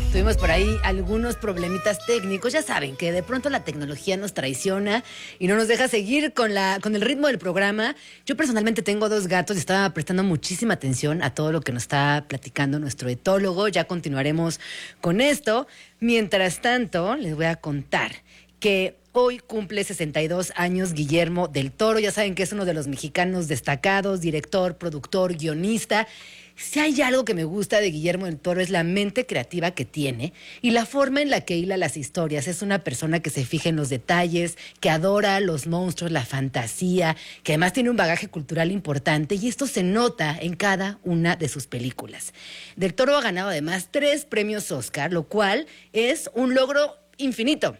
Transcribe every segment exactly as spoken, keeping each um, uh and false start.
Tuvimos por ahí algunos problemitas técnicos. Ya saben que de pronto la tecnología nos traiciona y no nos deja seguir con, la, con el ritmo del programa. Yo personalmente tengo dos gatos y estaba prestando muchísima atención a todo lo que nos está platicando nuestro etólogo. Ya continuaremos con esto. Mientras tanto, les voy a contar que hoy cumple sesenta y dos años Guillermo del Toro. Ya saben que es uno de los mexicanos destacados, director, productor, guionista. Si hay algo que me gusta de Guillermo del Toro es la mente creativa que tiene y la forma en la que hila las historias. Es una persona que se fija en los detalles, que adora los monstruos, la fantasía, que además tiene un bagaje cultural importante y esto se nota en cada una de sus películas. Del Toro ha ganado además tres premios Oscar, lo cual es un logro infinito.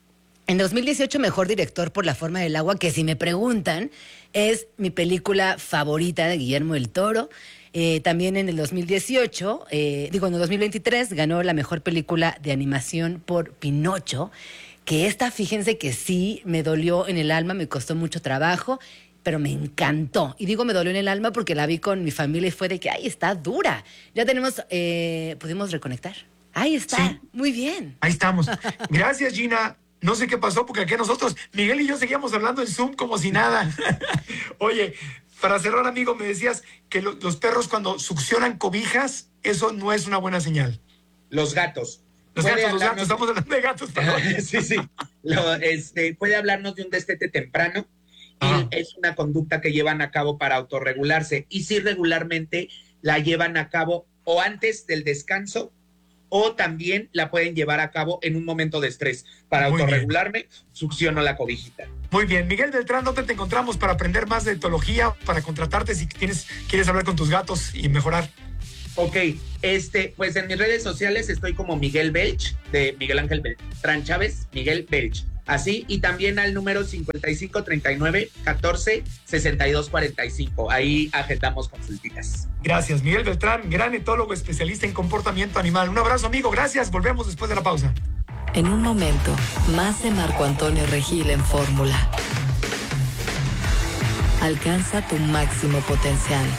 En dos mil dieciocho, mejor director por La forma del agua, que si me preguntan, es mi película favorita de Guillermo del Toro. Eh, también en el dos mil dieciocho, eh, digo, en el dos mil veintitrés, ganó la mejor película de animación por Pinocho, que esta, fíjense que sí, me dolió en el alma, me costó mucho trabajo, pero me encantó. Y digo me dolió en el alma porque la vi con mi familia y fue de que, ay, está dura. Ya tenemos, eh, pudimos reconectar. Ahí está, sí. Muy bien. Ahí estamos. Gracias, Gina. No sé qué pasó porque aquí nosotros, Miguel y yo seguíamos hablando en Zoom como si nada. Oye, para cerrar, amigo, me decías que lo, los perros cuando succionan cobijas, eso no es una buena señal. Los gatos. Los gatos, los gatos, estamos hablando de gatos, perdón. Sí, sí. Lo, este, puede hablarnos de un destete temprano y ah. es una conducta que llevan a cabo para autorregularse. Y sí, regularmente la llevan a cabo o antes del descanso o también la pueden llevar a cabo en un momento de estrés. Para Muy autorregularme, bien. Succiono la cobijita. Muy bien. Miguel Beltrán, ¿dónde te encontramos para aprender más de etología, para contratarte si tienes, quieres hablar con tus gatos y mejorar? Ok, este, pues en mis redes sociales estoy como Miguel Belch, de Miguel Ángel Beltrán Chávez, Miguel Belch. Así, y también al número cincuenta y cinco treinta y nueve catorce sesenta y dos cuarenta y cinco. Ahí agendamos consultitas. Gracias, Miguel Beltrán, gran etólogo especialista en comportamiento animal. Un abrazo, amigo, gracias. Volvemos después de la pausa. En un momento, más de Marco Antonio Regil en Fórmula. Alcanza tu máximo potencial.